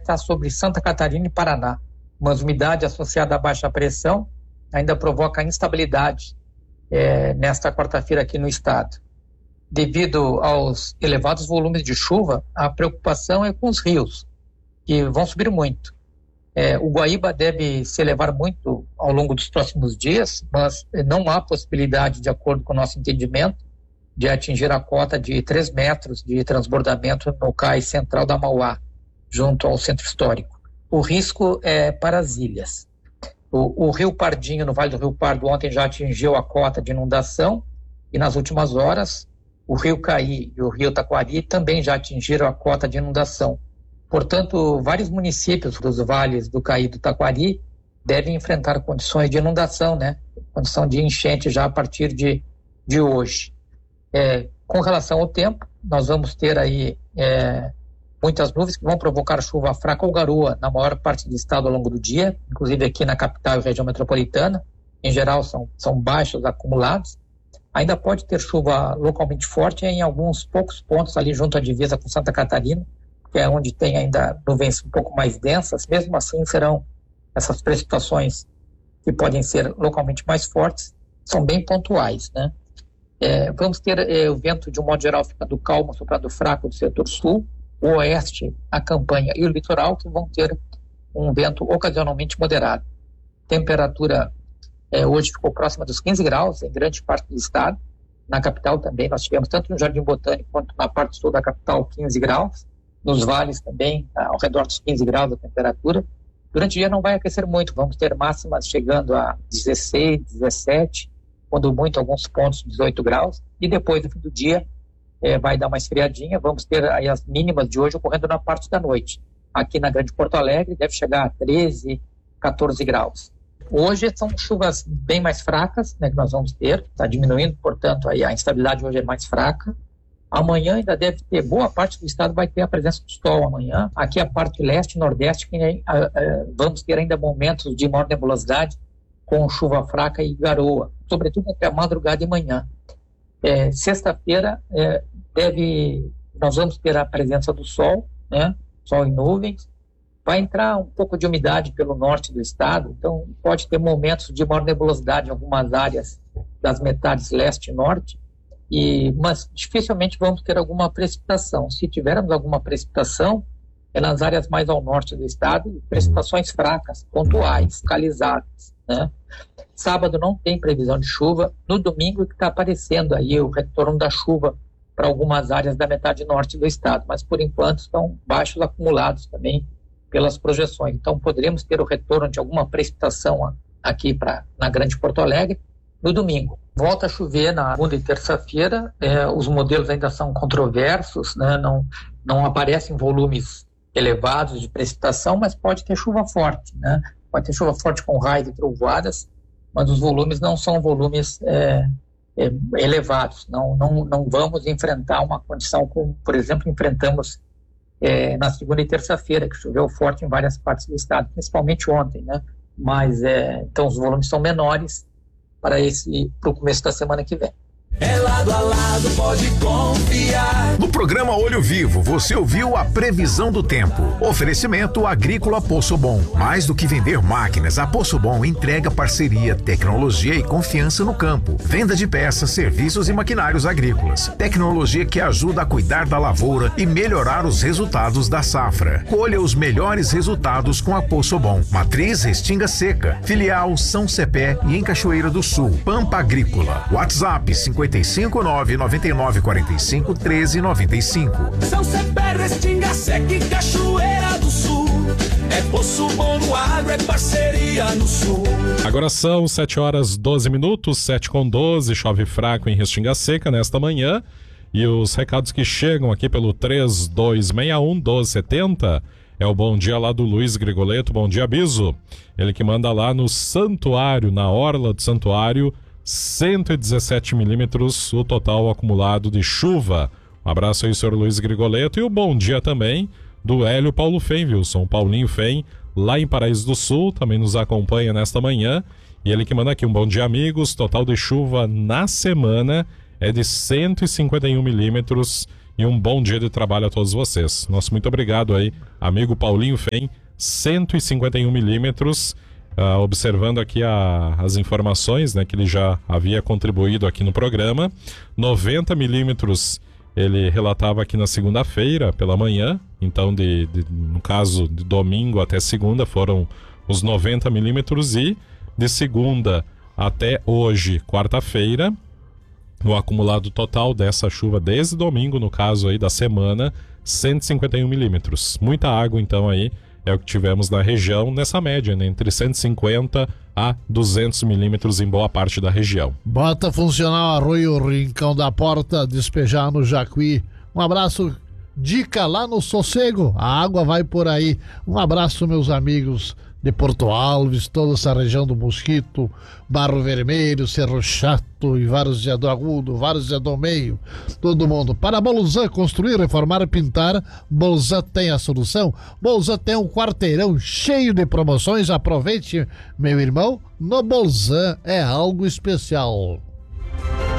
está sobre Santa Catarina e Paraná. Mas umidade associada à baixa pressão ainda provoca instabilidade nesta quarta-feira aqui no estado. Devido aos elevados volumes de chuva, a preocupação é com os rios, que vão subir muito. O Guaíba deve se elevar muito ao longo dos próximos dias, mas não há possibilidade, de acordo com o nosso entendimento, de atingir a cota de 3 metros de transbordamento no cais central da Mauá, junto ao centro histórico. O risco é para as ilhas. O Rio Pardinho, no Vale do Rio Pardo, ontem já atingiu a cota de inundação, e nas últimas horas o Rio Caí e o Rio Taquari também já atingiram a cota de inundação. Portanto, vários municípios dos vales do Caí e do Taquari devem enfrentar condições de inundação, condição de enchente já a partir de hoje. Com relação ao tempo, nós vamos ter aí muitas nuvens que vão provocar chuva fraca ou garoa na maior parte do estado ao longo do dia, inclusive aqui na capital e região metropolitana. Em geral, são baixos acumulados. Ainda pode ter chuva localmente forte em alguns poucos pontos ali junto à divisa com Santa Catarina, que é onde tem ainda nuvens um pouco mais densas. Mesmo assim, serão essas precipitações que podem ser localmente mais fortes, são bem pontuais, vamos ter o vento, de um modo geral, ficando calmo, soprando fraco do setor sul, o oeste, a campanha e o litoral, que vão ter um vento ocasionalmente moderado. Temperatura hoje ficou próxima dos 15 graus em grande parte do estado. Na capital também nós tivemos, tanto no Jardim Botânico quanto na parte sul da capital, 15 graus. Nos vales também, ao redor dos 15 graus a temperatura. Durante o dia não vai aquecer muito, vamos ter máximas chegando a 16, 17, quando muito, alguns pontos 18 graus. E depois, no fim do dia, vai dar uma esfriadinha. Vamos ter aí as mínimas de hoje ocorrendo na parte da noite. Aqui na Grande Porto Alegre deve chegar a 13, 14 graus. Hoje são chuvas bem mais fracas, que nós vamos ter, está diminuindo, portanto, aí a instabilidade hoje é mais fraca. Amanhã ainda deve ter, boa parte do estado vai ter a presença do sol amanhã. Aqui a parte leste e nordeste, vamos ter ainda momentos de maior nebulosidade com chuva fraca e garoa, sobretudo entre a madrugada e manhã. Sexta-feira nós vamos ter a presença do sol, sol e nuvens. Vai entrar um pouco de umidade pelo norte do estado, então pode ter momentos de maior nebulosidade em algumas áreas das metades leste e norte, mas dificilmente vamos ter alguma precipitação. Se tivermos alguma precipitação, é nas áreas mais ao norte do estado, precipitações fracas, pontuais, localizadas. Sábado não tem previsão de chuva. No domingo que está aparecendo aí o retorno da chuva para algumas áreas da metade norte do estado, mas por enquanto estão baixos acumulados também pelas projeções. Então poderemos ter o retorno de alguma precipitação aqui na Grande Porto Alegre no domingo. Volta a chover na segunda e terça-feira. Os modelos ainda são controversos, não aparecem volumes elevados de precipitação, mas pode ter chuva forte, Pode ter chuva forte com raios e trovoadas, mas os volumes não são volumes elevados. Não vamos enfrentar uma condição como, por exemplo, enfrentamos na segunda e terça-feira, que choveu forte em várias partes do estado, principalmente ontem, Mas, então, os volumes são menores para o começo da semana que vem. Lado a lado, pode confiar. No programa Olho Vivo, você ouviu a previsão do tempo. Oferecimento Agrícola Poço Bom. Mais do que vender máquinas, a Poço Bom entrega parceria, tecnologia e confiança no campo. Venda de peças, serviços e maquinários agrícolas. Tecnologia que ajuda a cuidar da lavoura e melhorar os resultados da safra. Colha os melhores resultados com a Poço Bom. Matriz Restinga Seca. Filial São Cepé e em Cachoeira do Sul. Pampa Agrícola. WhatsApp 55-999-45-1395. São Cepé, Restinga Seca e Cachoeira do Sul. É Poço Bom no agro, é parceria no sul. Agora são 7h12, 7h12, chove fraco em Restinga Seca nesta manhã. E os recados que chegam aqui pelo 3261-1270 é o bom dia lá do Luiz Grigoleto. Bom dia, Biso. Ele que manda lá no Santuário, na orla do Santuário, 117 milímetros o total acumulado de chuva. Um abraço aí, senhor Luiz Grigoleto. E o bom dia também do Hélio Paulo Fem, Wilson. Paulinho Fem, lá em Paraíso do Sul, também nos acompanha nesta manhã. E ele que manda aqui um bom dia, amigos. Total de chuva na semana é de 151 milímetros e um bom dia de trabalho a todos vocês. Nosso muito obrigado aí, amigo Paulinho Fem, 151 milímetros, observando aqui as informações, né, que ele já havia contribuído aqui no programa. 90 milímetros ele relatava aqui na segunda-feira pela manhã, então no caso de domingo até segunda foram os 90 milímetros, e de segunda até hoje, quarta-feira, o acumulado total dessa chuva desde domingo, no caso aí da semana, 151 milímetros. Muita água então aí é o que tivemos na região, nessa média, né, entre 150 a 200 milímetros em boa parte da região. Bota funcionar o arroio Rincão da Porta, despejar no Jacuí. Um abraço, dica lá no Sossego, a água vai por aí. Um abraço, meus amigos de Porto Alves, toda essa região do Mosquito, Barro Vermelho, Cerro Chato e Vários de do Agudo, Vários de do Meio, todo mundo. Para Bolzan construir, reformar e pintar, Bolzan tem a solução. Bolzan tem um quarteirão cheio de promoções. Aproveite, meu irmão, no Bolzan é algo especial.